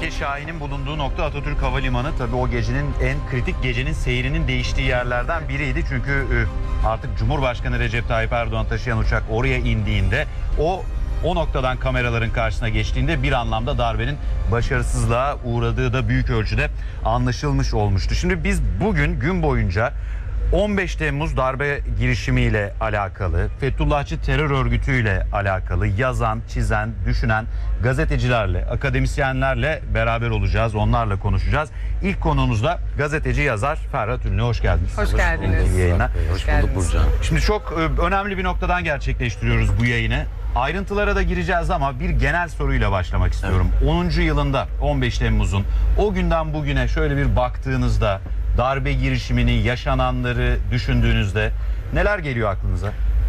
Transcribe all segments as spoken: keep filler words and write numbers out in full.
Berke Şahin'in bulunduğu nokta Atatürk Havalimanı. Tabii o gecenin en kritik, gecenin seyrinin değiştiği yerlerden biriydi. Çünkü artık Cumhurbaşkanı Recep Tayyip Erdoğan taşıyan uçak oraya indiğinde, o o noktadan kameraların karşısına geçtiğinde bir anlamda darbenin başarısızlığa uğradığı da büyük ölçüde anlaşılmış olmuştu. Şimdi biz bugün gün boyunca on beş Temmuz darbe girişimiyle alakalı, Fethullahçı terör örgütüyle alakalı yazan, çizen, düşünen gazetecilerle, akademisyenlerle beraber olacağız. Onlarla konuşacağız. İlk konuğumuz da gazeteci yazar Ferhat Ünlü. Hoş geldiniz. Hoş geldiniz. Yayına. Hoş bulduk Burcan. Şimdi çok önemli bir noktadan gerçekleştiriyoruz bu yayını. Ayrıntılara da gireceğiz ama bir genel soruyla başlamak istiyorum. Evet. onuncu yılında on beş Temmuz'un o günden bugüne şöyle bir baktığınızda, darbe girişimini, yaşananları düşündüğünüzde neler geliyor aklınıza?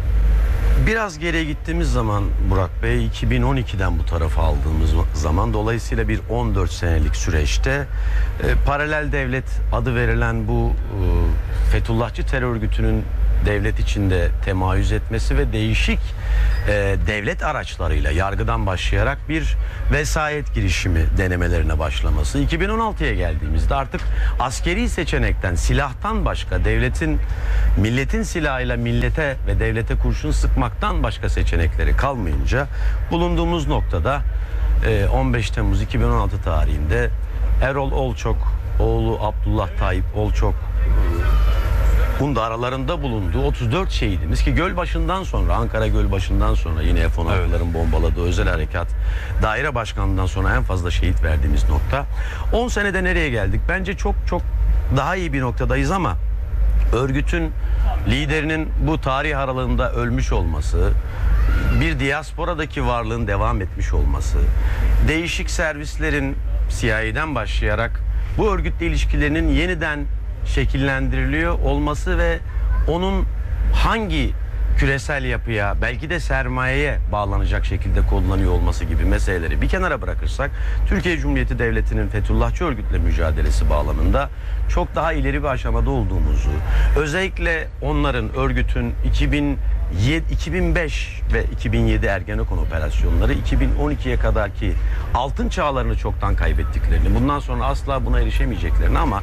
Biraz geriye gittiğimiz zaman Burak Bey, iki bin on ikiden bu tarafa aldığımız zaman, dolayısıyla bir on dört senelik süreçte e, paralel devlet adı verilen bu e, Fethullahçı terör örgütünün devlet içinde temayüz etmesi ve değişik e, devlet araçlarıyla yargıdan başlayarak bir vesayet girişimi denemelerine başlaması. iki bin on altıya geldiğimizde artık askeri seçenekten, silahtan başka, devletin, milletin silahıyla millete ve devlete kurşun sıkmaktan başka seçenekleri kalmayınca bulunduğumuz noktada e, on beş Temmuz iki bin on altı tarihinde Erol Olçok, oğlu Abdullah Tayyip Olçok, bunun da aralarında bulunduğu otuz dört şehidimiz ki Gölbaşı'ndan sonra, Ankara Gölbaşı'ndan sonra yine F on altıların bombaladığı özel harekat daire başkanlığından sonra en fazla şehit verdiğimiz nokta. on senede nereye geldik? Bence çok çok daha iyi bir noktadayız ama örgütün liderinin bu tarih aralığında ölmüş olması, bir diasporadaki varlığın devam etmiş olması, değişik servislerin C I A'den başlayarak bu örgütle ilişkilerinin yeniden şekillendiriliyor olması ve onun hangi küresel yapıya, belki de sermayeye bağlanacak şekilde kullanıyor olması gibi meseleleri bir kenara bırakırsak, Türkiye Cumhuriyeti Devleti'nin Fethullahçı örgütle mücadelesi bağlamında çok daha ileri bir aşamada olduğumuzu, özellikle onların, örgütün iki bin yedi, iki bin beş ve iki bin yedi Ergenekon operasyonları, iki bin on ikiye kadarki altın çağlarını çoktan kaybettiklerini, bundan sonra asla buna erişemeyeceklerini ama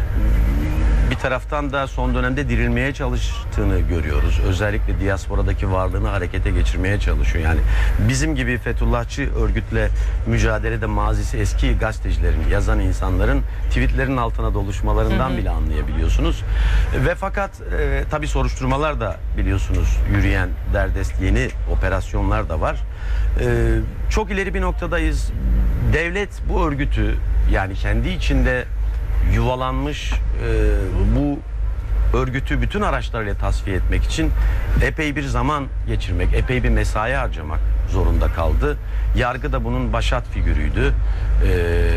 bir taraftan da son dönemde dirilmeye çalıştığını görüyoruz. Özellikle diasporadaki varlığını harekete geçirmeye çalışıyor. Yani bizim gibi Fethullahçı örgütle mücadelede mazisi eski gazetecilerin, yazan insanların tweetlerin altına doluşmalarından hı hı. bile anlayabiliyorsunuz. Ve fakat e, tabii soruşturmalar da biliyorsunuz yürüyen, derdest yeni operasyonlar da var. E, çok ileri bir noktadayız. Devlet bu örgütü, yani kendi içinde yuvalanmış e, bu örgütü bütün araçlarıyla tasfiye etmek için epey bir zaman geçirmek, epey bir mesai harcamak zorunda kaldı. Yargı da bunun başat figürüydü. E,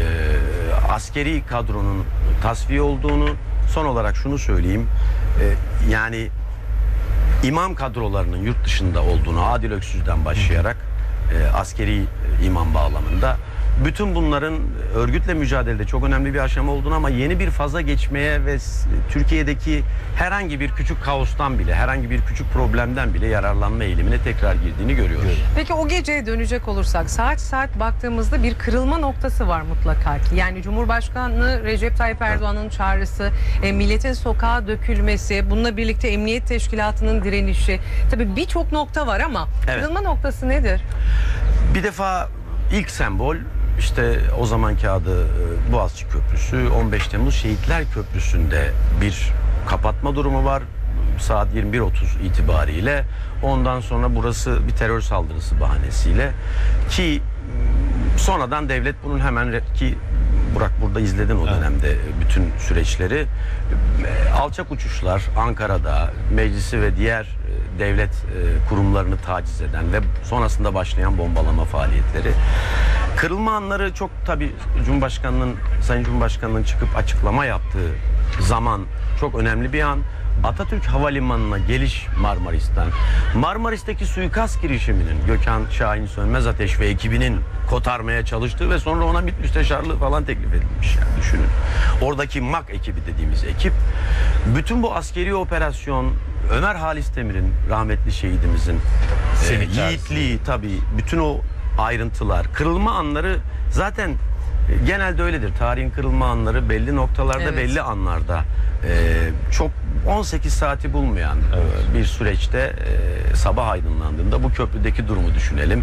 askeri kadronun tasfiye olduğunu, son olarak şunu söyleyeyim, e, yani imam kadrolarının yurt dışında olduğunu, Adil Öksüz'den başlayarak e, askeri e, imam bağlamında, bütün bunların örgütle mücadelede çok önemli bir aşama olduğunu ama yeni bir faza geçmeye ve Türkiye'deki herhangi bir küçük kaostan bile, herhangi bir küçük problemden bile yararlanma eğilimine tekrar girdiğini görüyoruz. Peki o geceye dönecek olursak, saat saat baktığımızda bir kırılma noktası var mutlaka ki. Yani Cumhurbaşkanı Recep Tayyip Erdoğan'ın çağrısı, e, milletin sokağa dökülmesi, bununla birlikte Emniyet Teşkilatı'nın direnişi. Tabii birçok nokta var ama evet. Kırılma noktası nedir? Bir defa ilk sembol, İşte o zamanki adı Boğaziçi Köprüsü, on beş Temmuz Şehitler Köprüsü'nde bir kapatma durumu var saat yirmi bir otuz itibariyle. Ondan sonra burası bir terör saldırısı bahanesiyle, ki sonradan devlet bunun hemen, ki Burak burada izledin o dönemde bütün süreçleri, alçak uçuşlar Ankara'da, meclisi ve diğer devlet kurumlarını taciz eden ve sonrasında başlayan bombalama faaliyetleri. Kırılma anları çok, tabii Cumhurbaşkanı'nın, Sayın Cumhurbaşkanı'nın çıkıp açıklama yaptığı zaman çok önemli bir an. Atatürk Havalimanı'na geliş Marmaris'ten, Marmaris'teki suikast girişiminin Gökhan Şahin Sönmez Ateş ve ekibinin kotarmaya çalıştığı ve sonra ona MİT müsteşarlığı falan teklif edilmiş, yani düşünün. Oradaki MAK ekibi dediğimiz ekip, bütün bu askeri operasyon, Ömer Halis Demir'in, rahmetli şehidimizin e, yiğitliği, tabii bütün o ayrıntılar, kırılma anları zaten genelde öyledir. Tarihin kırılma anları belli noktalarda, Evet. belli anlarda e, çok on sekiz saati bulmayan e, bir süreçte e, sabah aydınlandığında bu köprüdeki durumu düşünelim.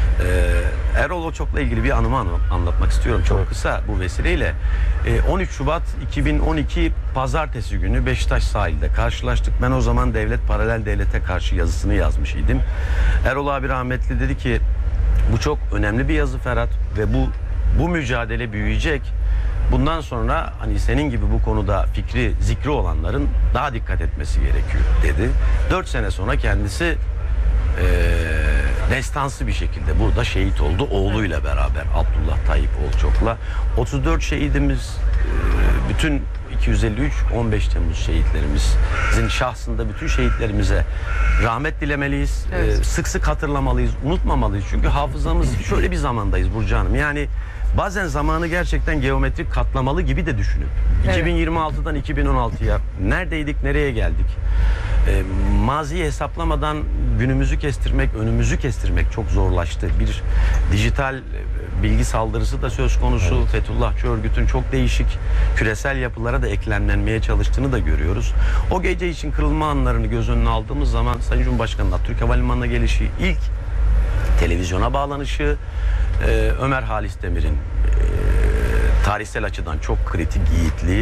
E, Erol Oçok'la ilgili bir anımı anla- anlatmak istiyorum çok Evet. kısa bu vesileyle. E, on üç Şubat iki bin on iki Pazartesi günü Beşiktaş sahilde karşılaştık. Ben o zaman Devlet Paralel Devlet'e karşı yazısını yazmış idim. Erol abi rahmetli dedi ki bu çok önemli bir yazı Ferhat ve bu bu mücadele büyüyecek. Bundan sonra hani senin gibi bu konuda fikri, zikri olanların daha dikkat etmesi gerekiyor dedi. Dört sene sonra kendisi eee destansı bir şekilde burada şehit oldu. Oğluyla beraber Abdullah Tayyip Olçok'la. otuz dört şehidimiz, eee, bütün iki yüz elli üç on beş Temmuz şehitlerimizin şahsında bütün şehitlerimize rahmet dilemeliyiz. Evet. Eee, sık sık hatırlamalıyız, unutmamalıyız. Çünkü hafızamız şöyle bir zamandayız Burcu Hanım. Yani bazen zamanı gerçekten geometrik katlamalı gibi de düşünüp Evet. iki bin yirmi altıdan iki bin on altıya neredeydik, nereye geldik? E, maziyi hesaplamadan günümüzü kestirmek, önümüzü kestirmek çok zorlaştı. Bir dijital e, bilgi saldırısı da söz konusu. Evet. Fethullahçı örgütün çok değişik küresel yapılara da eklemlenmeye çalıştığını da görüyoruz. O gece için kırılma anlarını göz önüne aldığımız zaman Sayın Cumhurbaşkanı'nın Atatürk Havalimanı'na gelişi, ilk televizyona bağlanışı, e, Ömer Halis Demir'in e, tarihsel açıdan çok kritik yiğitliği,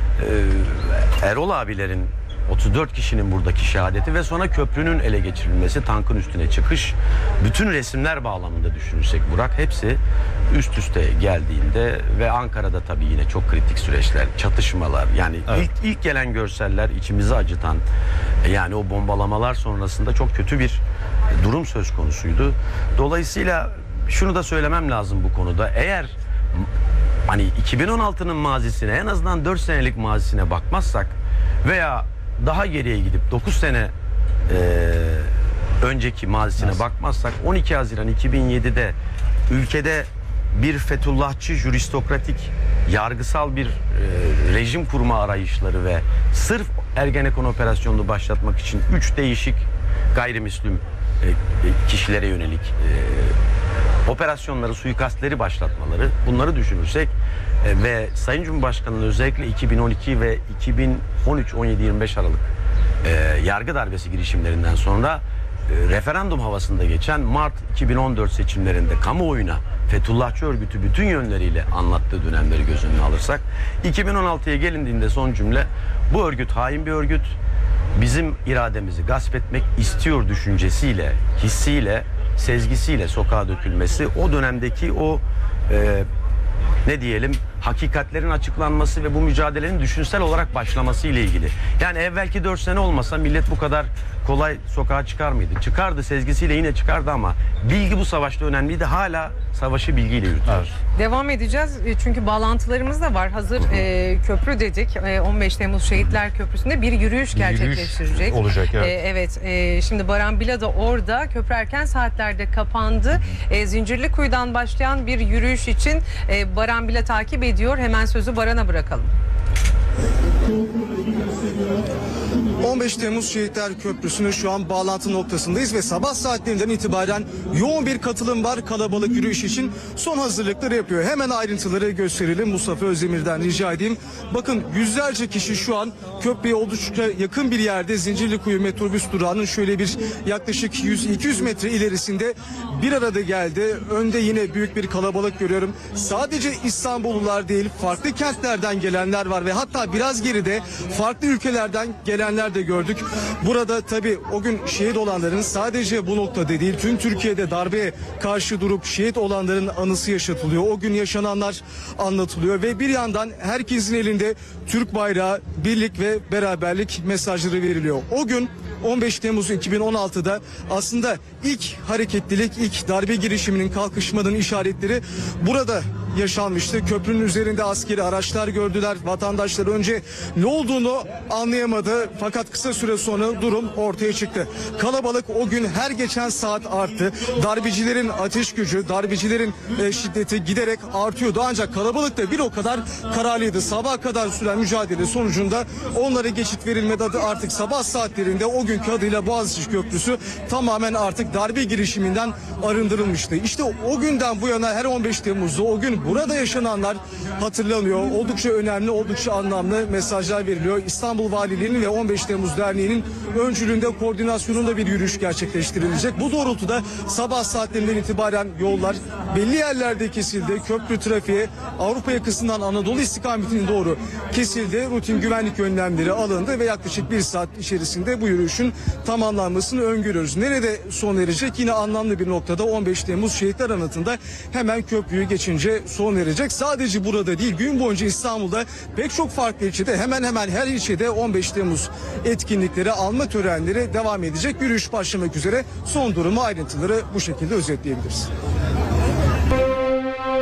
e, Erol abilerin otuz dört kişinin buradaki şehadeti ve sonra köprünün ele geçirilmesi, tankın üstüne çıkış, bütün resimler bağlamında düşünürsek Burak, hepsi üst üste geldiğinde ve Ankara'da tabii yine çok kritik süreçler, çatışmalar, yani Evet. ilk ilk gelen görseller içimizi acıtan, e, yani o bombalamalar sonrasında çok kötü bir e, durum söz konusuydu. Dolayısıyla şunu da söylemem lazım bu konuda. Eğer m- hani iki bin on altının mazisine, en azından dört senelik mazisine bakmazsak veya daha geriye gidip dokuz sene e, önceki mazisine Nasıl? bakmazsak on iki Haziran iki bin yedide ülkede bir Fethullahçı juristokratik yargısal bir e, rejim kurma arayışları ve sırf Ergenekon operasyonunu başlatmak için üç değişik gayrimüslim e, e, kişilere yönelik e, operasyonları, suikastleri başlatmaları, bunları düşünürsek e, ve Sayın Cumhurbaşkanı'nın özellikle iki bin on iki ve iki bin on üç on yedi yirmi beş Aralık e, yargı darbesi girişimlerinden sonra e, referandum havasında geçen Mart iki bin on dört seçimlerinde kamuoyuna Fethullahçı örgütü bütün yönleriyle anlattığı dönemleri göz önüne alırsak, iki bin on altıya gelindiğinde son cümle, bu örgüt hain bir örgüt, bizim irademizi gasp etmek istiyor düşüncesiyle, hissiyle, sezgisiyle sokağa dökülmesi, o dönemdeki o e, ne diyelim hakikatlerin açıklanması ve bu mücadelenin düşünsel olarak başlaması ile ilgili. Yani evvelki dört sene olmasa millet bu kadar kolay sokağa çıkar mıydı? Çıkardı, sezgisiyle yine çıkardı ama bilgi bu savaşta önemliydi. Hala savaşı bilgiyle yürütüyoruz. Evet. Devam edeceğiz E, çünkü bağlantılarımız da var. Hazır e, köprü dedik. E, on beş Temmuz Şehitler Köprüsü'nde bir yürüyüş Bir yürüyüş gerçekleştirecek. olacak, evet. E, evet. E, şimdi Baran Bila da orada. Köprü erken saatlerde kapandı. E, Zincirlikuyu'dan başlayan bir yürüyüş için e, Baran Bila takip ediyor. Hemen sözü Baran'a bırakalım. on beş Temmuz Şehitler Köprüsü'nün şu an bağlantı noktasındayız ve sabah saatlerinden itibaren yoğun bir katılım var kalabalık yürüyüş için. Son hazırlıkları yapıyor. Hemen ayrıntıları gösterelim. Mustafa Özdemir'den rica edeyim. Bakın yüzlerce kişi şu an köprüye oldukça yakın bir yerde Zincirlikuyu metrobüs durağının şöyle bir yaklaşık yüz iki yüz metre ilerisinde bir arada geldi. Önde yine büyük bir kalabalık görüyorum. Sadece İstanbullular değil, farklı kentlerden gelenler var ve hatta biraz geride farklı ülkelerden gelenler de gördük. Burada tabii o gün şehit olanların sadece bu noktada değil, tüm Türkiye'de darbeye karşı durup şehit olanların anısı yaşatılıyor. O gün yaşananlar anlatılıyor ve bir yandan herkesin elinde Türk bayrağı, birlik ve beraberlik mesajları veriliyor. O gün on beş Temmuz iki bin on altıda aslında ilk hareketlilik, ilk darbe girişiminin kalkışmanın işaretleri burada yaşanmıştı. Köprünün üzerinde askeri araçlar gördüler. Vatandaşlar önce ne olduğunu anlayamadı. Fakat kısa süre sonra durum ortaya çıktı. Kalabalık o gün her geçen saat arttı. Darbecilerin ateş gücü, darbecilerin e, şiddeti giderek artıyordu. Ancak kalabalık da bir o kadar kararlıydı. Sabaha kadar süren mücadele sonucunda onlara geçit verilmedi. Artık sabah saatlerinde o günkü adıyla Boğaziçi Köprüsü tamamen artık darbe girişiminden arındırılmıştı. İşte o günden bu yana her on beş Temmuz'da o gün burada yaşananlar hatırlanıyor. Oldukça önemli, oldukça anlamlı mesajlar veriliyor. İstanbul Valiliği'nin ve on beş Temmuz Derneği'nin öncülüğünde koordinasyonunda bir yürüyüş gerçekleştirilecek. Bu doğrultuda sabah saatlerinden itibaren yollar belli yerlerde kesildi. Köprü trafiği Avrupa yakasından Anadolu istikametine doğru kesildi. Rutin güvenlik önlemleri alındı ve yaklaşık bir saat içerisinde bu yürüyüşün tamamlanmasını öngörüyoruz. Nerede son erecek? Yine anlamlı bir noktada on beş Temmuz Şehitler Anıtı'nda hemen köprüyü geçince son erecek. Sadece burada değil, gün boyunca İstanbul'da pek çok farklı ilçede, hemen hemen her ilçede on beş Temmuz etkinlikleri, alma törenleri devam edecek. Yürüyüş başlamak üzere. Son durumu, ayrıntıları bu şekilde özetleyebiliriz.